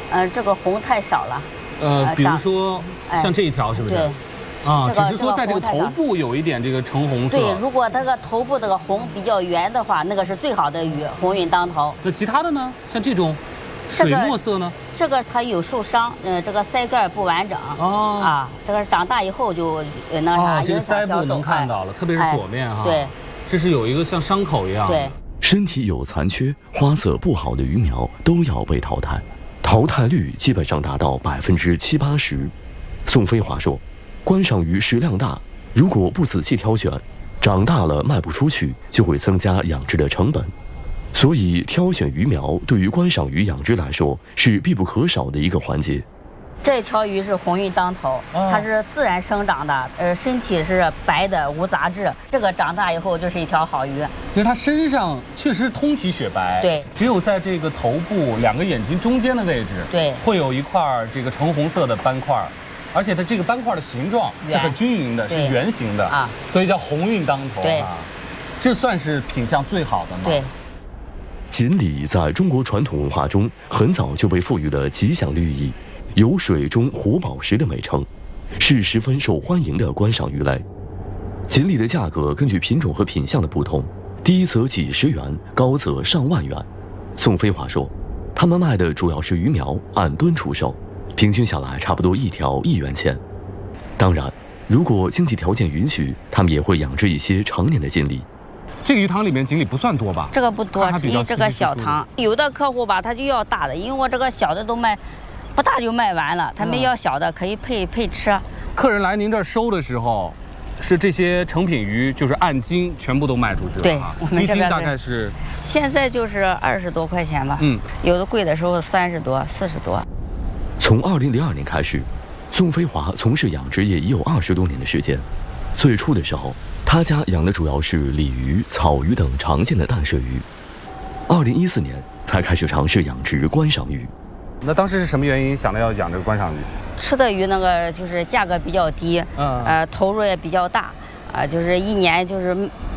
这个红太少了。 比如说像这一条是不是？ 对。 啊，只是说在这个头部有一点这个橙红色。 对，如果这个头部这个红比较圆的话，那个是最好的鱼，鸿运当头。 那其他的呢？像这种水墨色呢？ 这个它有受伤，这个鳃盖不完整。哦。啊，这个长大以后就那啥， 这个鳃部能看到了，特别是左面哈。 对。 这是有一个像伤口一样。 对。 身体有残缺、花色不好的鱼苗都要被淘汰，淘汰率基本上达到70%-80%。宋飞华说。观赏鱼食量大，如果不仔细挑选，长大了卖不出去，就会增加养殖的成本。所以，挑选鱼苗对于观赏鱼养殖来说是必不可少的一个环节。 这条鱼是鸿运当头，它是自然生长的，身体是白的无杂质，这个长大以后就是一条好鱼。 其实它身上确实通体雪白， 对， 只有在这个头部两个眼睛中间的位置， 对， 会有一块这个橙红色的斑块。而且它这个斑块的形状是很均匀的，是圆形的啊，所以叫鸿运当头啊。这算是品相最好的吗？ 对。 锦鲤在中国传统文化中很早就被赋予了吉祥寓意，有水中活宝石的美称，是十分受欢迎的观赏鱼类。锦鲤的价格根据品种和品相的不同，低则几十元，高则上万元。宋飞华说，他们卖的主要是鱼苗，按吨出售。平均下来差不多一条1元钱。当然，如果经济条件允许，他们也会养殖一些成年的锦鲤。 这个鱼塘里面锦鲤不算多吧？ 这个不多，因为这个小塘，有的客户吧他就要大的，因为我这个小的都卖，不大就卖完了，他们要小的可以配吃。 客人来您这儿收的时候，是这些成品鱼就是按斤全部都卖出去了？ 对， 一斤大概是现在就是20多块钱吧。有的贵的时候30多、40多。 从2002年开始，宋飞华从事养殖业已有20多年的时间。最初的时候，他家养的主要是鲤鱼、草鱼等常见的淡水鱼。2014年才开始尝试养殖观赏鱼。 那当时是什么原因想着要养这个观赏鱼？ 吃的鱼那个就是价格比较低，投入也比较大，就是一年就是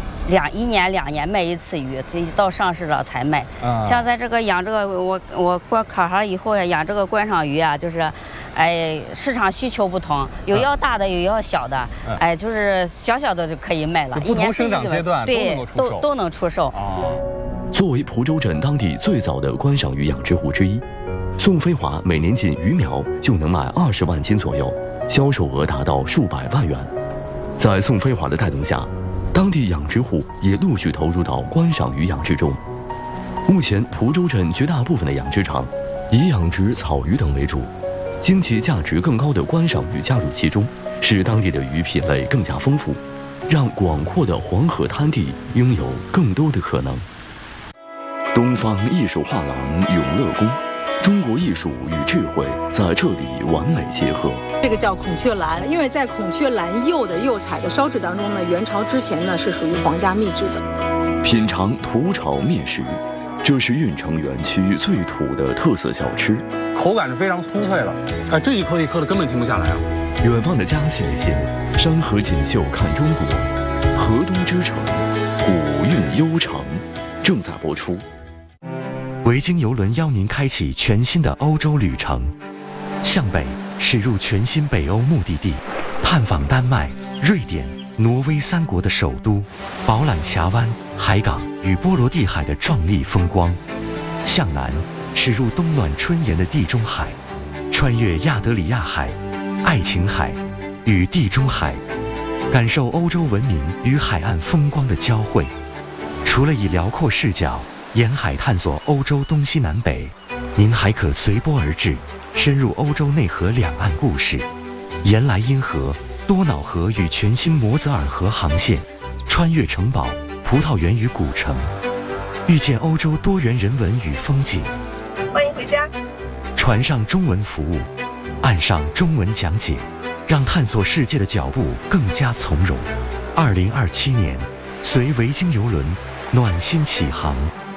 1年2年卖一次鱼，到上市了才卖。像在这个养这个，我考上以后呀，养这个观赏鱼啊，就是，市场需求不同，有要大的，有要小的，就是小小的就可以卖了。 不同生长阶段对都能出售。 作为蒲州镇当地最早的观赏鱼养殖户之一，宋飞华每年仅鱼苗就能卖20万斤左右，销售额达到数百万元。在宋飞华的带动下，当地养殖户也陆续投入到观赏鱼养殖中。目前，蒲州镇绝大部分的养殖场以养殖草鱼等为主，经济价值更高的观赏鱼加入其中，使当地的鱼品类更加丰富，让广阔的黄河滩地拥有更多的可能。东方艺术画廊永乐宫，中国艺术与智慧在这里完美结合。 这个叫孔雀蓝，因为在孔雀蓝釉的釉彩的烧制当中呢，元朝之前呢是属于皇家秘制的。 品尝土炒面食，这是运城园区最土的特色小吃， 口感是非常酥脆的，这一颗一颗的根本停不下来啊。 远方的家系列节目《山河锦绣看中国》，河东之城，古韵悠长，正在播出。 维京邮轮邀您开启全新的欧洲旅程，向北驶入全新北欧目的地，探访丹麦、瑞典、挪威3国的首都，饱览峡湾、海港与波罗的海的壮丽风光；向南驶入冬暖春炎的地中海，穿越亚得里亚海、爱琴海与地中海，感受欧洲文明与海岸风光的交汇。除了以辽阔视角沿海探索欧洲东西南北，您还可随波而至，深入欧洲内河两岸故事，沿莱茵河、多瑙河与全新摩泽尔河航线，穿越城堡、葡萄园与古城，遇见欧洲多元人文与风景。 欢迎回家。 船上中文服务，岸上中文讲解，让探索世界的脚步更加从容。2027年，随维京邮轮暖心启航。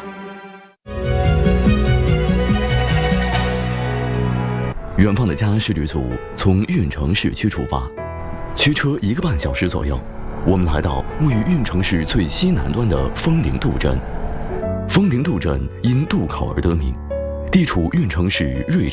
远方的家是旅组从运城市区出发，驱车1个半小时左右，我们来到位于运城市最西南端的枫林渡镇。枫林渡镇因渡口而得名，地处运城市瑞